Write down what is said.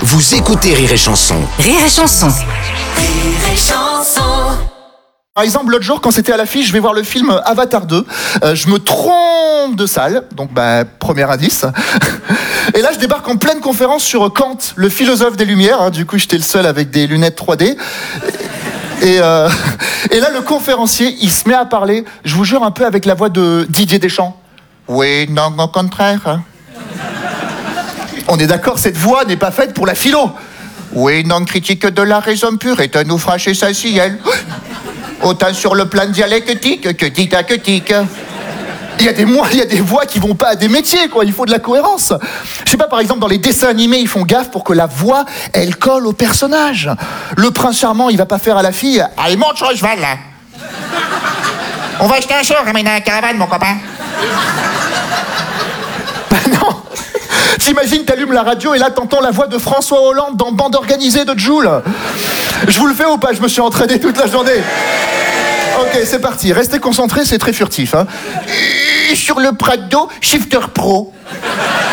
Vous écoutez Rire et Chanson. Rire et Chanson. Rire et Chanson. Par exemple, l'autre jour, quand c'était à l'affiche, je vais voir le film Avatar 2. Je me trompe de salle, donc premier indice. Et là, je débarque en pleine conférence sur Kant, le philosophe des Lumières. Du coup, j'étais le seul avec des lunettes 3D. Et là, le conférencier, il se met à parler, je vous jure, un peu avec la voix de Didier Deschamps. Oui, non, au contraire. On est d'accord, cette voix n'est pas faite pour la philo. Oui, non, critique de la raison pure est un ouvrage essentiel. Autant sur le plan dialectique que didactique. Il y a des voix qui vont pas à des métiers, quoi. Il faut de la cohérence. Je sais pas, par exemple, dans les dessins animés, ils font gaffe pour que la voix, elle colle au personnage. Le prince charmant, il va pas faire à la fille « Allez, monte sur le cheval, là. On va acheter un char, ramène à la caravane, mon copain. » Non. T'imagines, t'allumes la radio et là, t'entends la voix de François Hollande dans Bande organisée de Joule. Je vous le fais ou pas? Je me suis entraîné toute la journée. Ok, c'est parti. Restez concentrés, c'est très furtif. Sur le Prado, Shifter Pro.